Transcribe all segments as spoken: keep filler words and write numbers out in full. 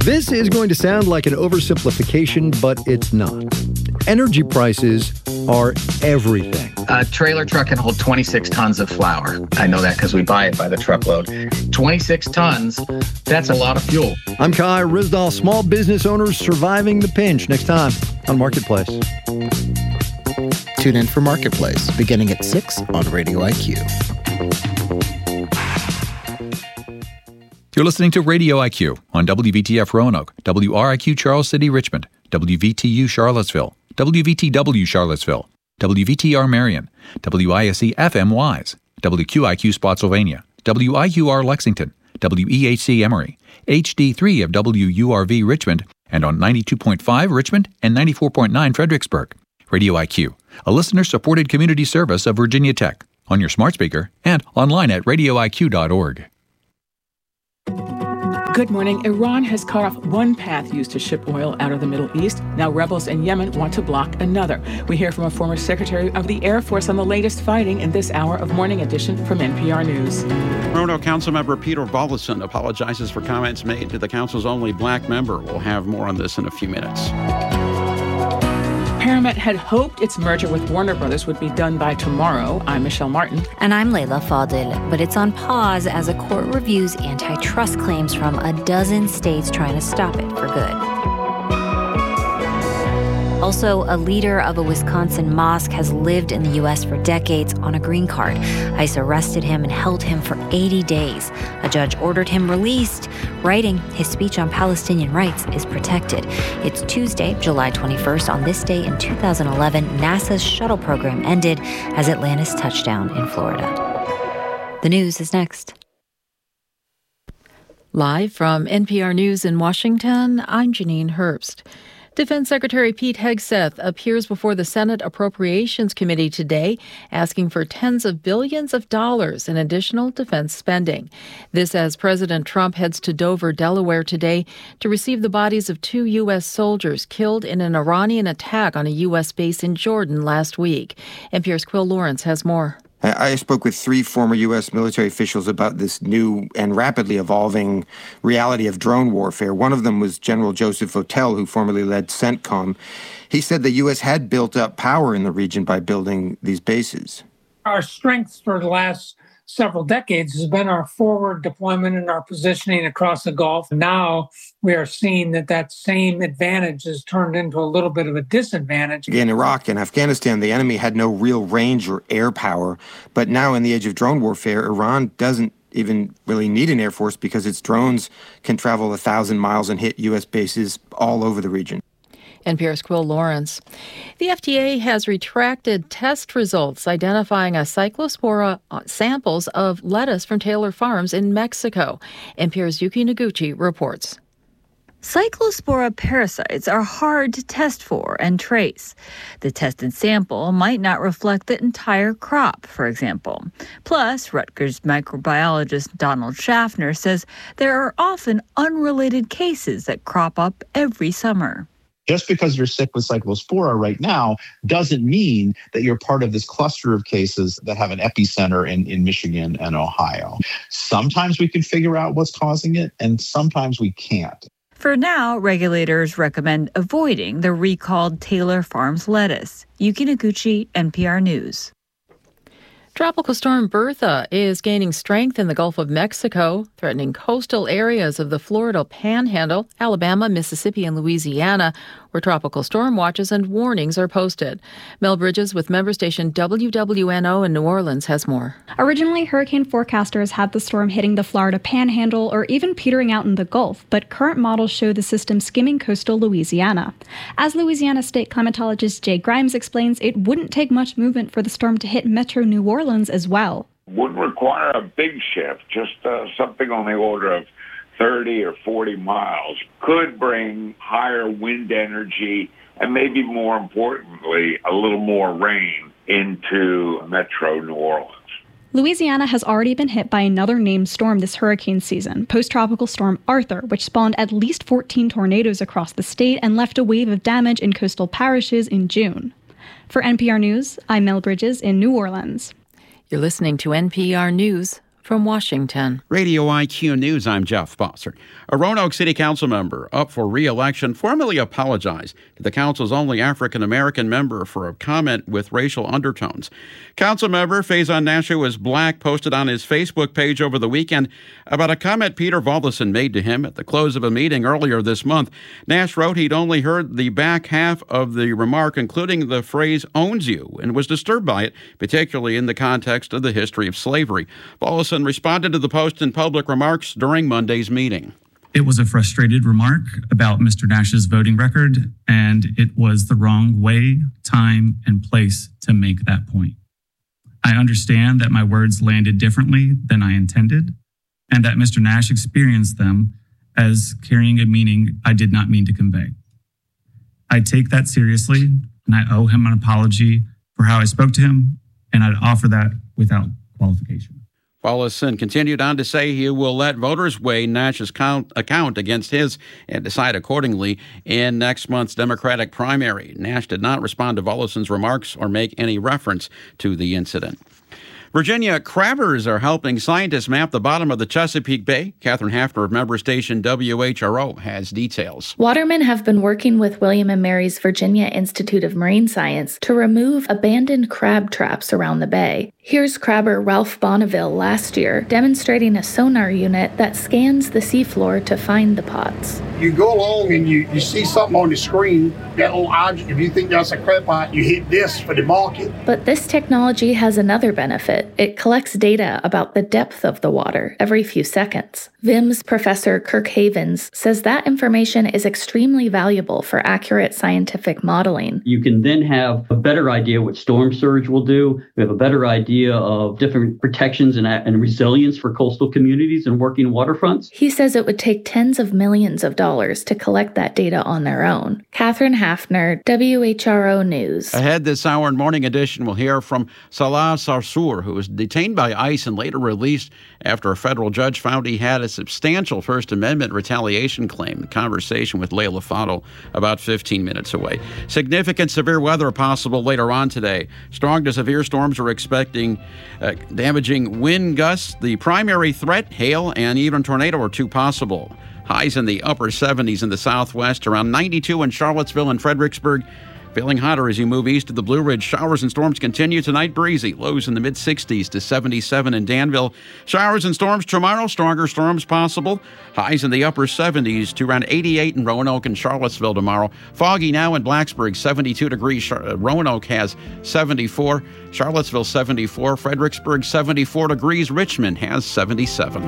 This is going to sound like an oversimplification, but it's not. Energy prices are everything. A trailer truck can hold twenty-six tons of flour. I know that because we buy it by the truckload. twenty-six tons, that's a lot of fuel. I'm Kai Ryssdal, small business owners surviving the pinch. Next time on Marketplace. Tune in for Marketplace, beginning at six on Radio I Q. You're listening to Radio I Q on W V T F Roanoke, W R I Q Charles City Richmond, W V T U Charlottesville, W V T W Charlottesville, W V T R Marion, W I S E F M Wise, W Q I Q Spotsylvania, W I U R Lexington, W E H C Emory, H D three of W U R V Richmond, and on ninety-two point five Richmond and ninety-four point nine Fredericksburg. Radio I Q, a listener-supported community service of Virginia Tech, on your smart speaker and online at radio I Q dot org. Good morning. Iran has cut off one path used to ship oil out of the Middle East. Now rebels in Yemen want to block another. We hear from a former Secretary of the Air Force on the latest fighting in this hour of Morning Edition from N P R News. Roanoke Councilmember Peter Volleson apologizes for comments made to the council's only black member. We'll have more on this in a few minutes. Paramount had hoped its merger with Warner Brothers would be done by tomorrow. I'm Michelle Martin. And I'm Layla Fadil. But it's on pause as a court reviews antitrust claims from a dozen states trying to stop it for good. Also, a leader of a Wisconsin mosque has lived in the U S for decades on a green card. ICE arrested him and held him for eighty days. A judge ordered him released, writing his speech on Palestinian rights is protected. It's Tuesday, July twenty-first. On this day in two thousand eleven, NASA's shuttle program ended as Atlantis touched down in Florida. The news is next. Live from N P R News in Washington, I'm Janine Herbst. Defense Secretary Pete Hegseth appears before the Senate Appropriations Committee today, asking for tens of billions of dollars in additional defense spending. This as President Trump heads to Dover, Delaware today to receive the bodies of two U S soldiers killed in an Iranian attack on a U S base in Jordan last week. N P R's Quill Lawrence has more. I spoke with three former U S military officials about this new and rapidly evolving reality of drone warfare. One of them was General Joseph Votel, who formerly led CENTCOM. He said the U S had built up power in the region by building these bases. Our strength for the last several decades has been our forward deployment and our positioning across the Gulf. Now we are seeing that that same advantage has turned into a little bit of a disadvantage. In Iraq and Afghanistan, the enemy had no real range or air power. But now in the age of drone warfare, Iran doesn't even really need an air force because its drones can travel a thousand miles and hit U S bases all over the region. N P R's Quill Lawrence. The F D A has retracted test results identifying a cyclospora samples of lettuce from Taylor Farms in Mexico. N P R's Yuki Noguchi reports. Cyclospora parasites are hard to test for and trace. The tested sample might not reflect the entire crop, for example. Plus, Rutgers microbiologist Donald Schaffner says there are often unrelated cases that crop up every summer. Just because you're sick with cyclospora right now doesn't mean that you're part of this cluster of cases that have an epicenter in, in Michigan and Ohio. Sometimes we can figure out what's causing it, and sometimes we can't. For now, regulators recommend avoiding the recalled Taylor Farms lettuce. Yuki Noguchi, N P R News. Tropical storm Bertha is gaining strength in the Gulf of Mexico, threatening coastal areas of the Florida Panhandle, Alabama, Mississippi, and Louisiana, where tropical storm watches and warnings are posted. Mel Bridges with member station W W N O in New Orleans has more. Originally, hurricane forecasters had the storm hitting the Florida Panhandle or even petering out in the Gulf, but current models show the system skimming coastal Louisiana. As Louisiana state climatologist Jay Grimes explains, it wouldn't take much movement for the storm to hit metro New Orleans as well. Wouldn't require a big shift, just uh, something on the order of thirty or forty miles. Could bring higher wind energy and maybe more importantly, a little more rain into metro New Orleans. Louisiana has already been hit by another named storm this hurricane season, post-tropical storm Arthur, which spawned at least fourteen tornadoes across the state and left a wave of damage in coastal parishes in June. For N P R News, I'm Mel Bridges in New Orleans. You're listening to N P R News From Washington. Radio I Q News, I'm Jeff Bossert. A Roanoke City Council member up for re-election formally apologized to the council's only African-American member for a comment with racial undertones. Council member Faison Nash, who is black, posted on his Facebook page over the weekend about a comment Peter Volleson made to him at the close of a meeting earlier this month. Nash wrote he'd only heard the back half of the remark, including the phrase owns you, and was disturbed by it, particularly in the context of the history of slavery. Volleson responded to the post in public remarks during Monday's meeting. It was a frustrated remark about Mister Nash's voting record, and it was the wrong way, time, and place to make that point. I understand that my words landed differently than I intended, and that Mister Nash experienced them as carrying a meaning I did not mean to convey. I take that seriously, and I owe him an apology for how I spoke to him, and I'd offer that without qualification. Volleson continued on to say he will let voters weigh Nash's count, account against his and decide accordingly in next month's Democratic primary. Nash did not respond to Volleson's remarks or make any reference to the incident. Virginia crabbers are helping scientists map the bottom of the Chesapeake Bay. Catherine Hafner of member station W H R O has details. Watermen have been working with William and Mary's Virginia Institute of Marine Science to remove abandoned crab traps around the bay. Here's crabber Ralph Bonneville last year demonstrating a sonar unit that scans the seafloor to find the pots. You go along and you, you see something on the screen, that little object, if you think that's a crab pot, you hit this for the market. But this technology has another benefit. It collects data about the depth of the water every few seconds. V I M's Professor Kirk Havens says that information is extremely valuable for accurate scientific modeling. You can then have a better idea what storm surge will do. We have a better idea of different protections and, and resilience for coastal communities and working waterfronts. He says it would take tens of millions of dollars to collect that data on their own. Catherine Hafner, W H R O News. Ahead this hour in Morning Edition, we'll hear from Salah Sarsour, who was detained by ICE and later released after a federal judge found he had a substantial First Amendment retaliation claim. The conversation with Leila Fadel about fifteen minutes away. Significant severe weather possible later on today. Strong to severe storms are expecting uh, damaging wind gusts. The primary threat, hail and even tornado, are two possible. Highs in the upper seventies in the southwest, around ninety-two in Charlottesville and Fredericksburg. Feeling hotter as you move east of the Blue Ridge. Showers and storms continue tonight. Breezy. Lows in the mid-sixties to seventy-seven in Danville. Showers and storms tomorrow. Stronger storms possible. Highs in the upper seventies to around eighty-eight in Roanoke and Charlottesville tomorrow. Foggy now in Blacksburg, seventy-two degrees. Char- Roanoke has seventy-four. Charlottesville, seventy-four. Fredericksburg, seventy-four degrees. Richmond has seventy-seven.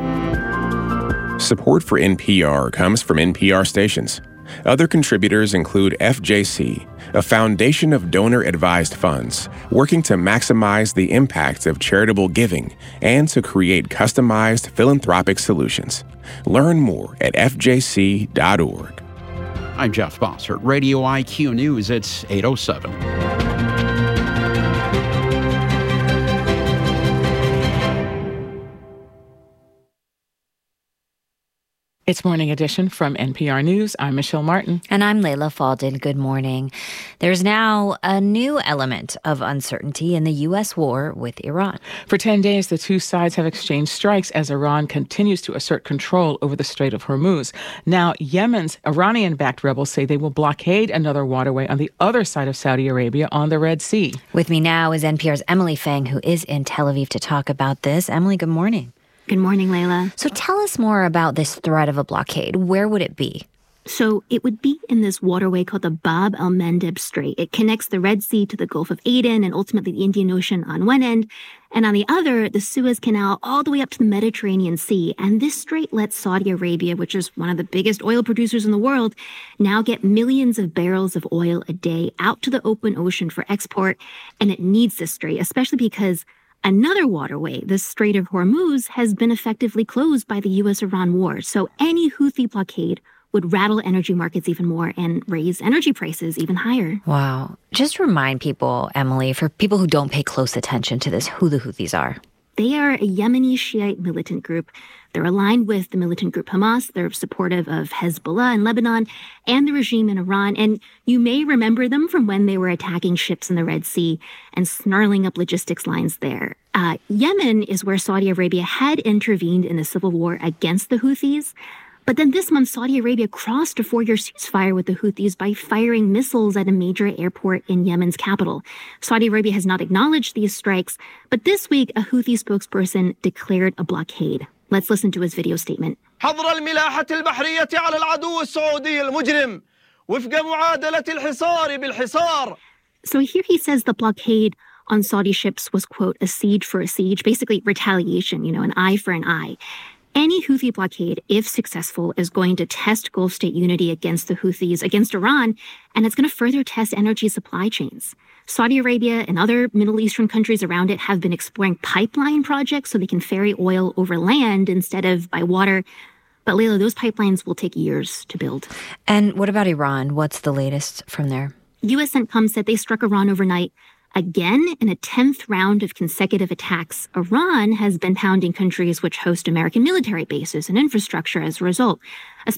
Support for N P R comes from N P R stations. Other contributors include F J C, a foundation of donor-advised funds working to maximize the impact of charitable giving and to create customized philanthropic solutions. Learn more at F J C dot org. I'm Jeff Bossert. Radio I Q News, it's eight oh seven. It's Morning Edition from N P R News. I'm Michelle Martin. And I'm Leila Fadel. Good morning. There's now a new element of uncertainty in the U S war with Iran. For ten days, the two sides have exchanged strikes as Iran continues to assert control over the Strait of Hormuz. Now, Yemen's Iranian-backed rebels say they will blockade another waterway on the other side of Saudi Arabia on the Red Sea. With me now is N P R's Emily Feng, who is in Tel Aviv to talk about this. Emily, good morning. Good morning, Leila. So tell us more about this threat of a blockade. Where would it be? So it would be in this waterway called the Bab el-Mandeb Strait. It connects the Red Sea to the Gulf of Aden and ultimately the Indian Ocean on one end, and on the other, the Suez Canal all the way up to the Mediterranean Sea. And this strait lets Saudi Arabia, which is one of the biggest oil producers in the world, now get millions of barrels of oil a day out to the open ocean for export. And it needs this strait, especially because another waterway, the Strait of Hormuz, has been effectively closed by the U S Iran war. So any Houthi blockade would rattle energy markets even more and raise energy prices even higher. Wow. Just remind people, Emily, for people who don't pay close attention to this, who the Houthis are. They are a Yemeni Shiite militant group. They're aligned with the militant group Hamas. They're supportive of Hezbollah in Lebanon and the regime in Iran. And you may remember them from when they were attacking ships in the Red Sea and snarling up logistics lines there. Uh, Yemen is where Saudi Arabia had intervened in the civil war against the Houthis. But then this month, Saudi Arabia crossed a four-year ceasefire with the Houthis by firing missiles at a major airport in Yemen's capital. Saudi Arabia has not acknowledged these strikes, but this week, a Houthi spokesperson declared a blockade. Let's listen to his video statement. حظر الملاحة البحرية على العدو السعودي المجرم وفق معادلة الحصار بالحصار. So here he says the blockade on Saudi ships was, quote, a siege for a siege, basically retaliation, you know, an eye for an eye. Any Houthi blockade, if successful, is going to test Gulf state unity against the Houthis, against Iran, and it's going to further test energy supply chains. Saudi Arabia and other Middle Eastern countries around it have been exploring pipeline projects so they can ferry oil over land instead of by water. But Layla, those pipelines will take years to build. And what about Iran? What's the latest from there? U S CENTCOM said they struck Iran overnight. Again, in a tenth round of consecutive attacks, Iran has been pounding countries which host American military bases and infrastructure as a result. A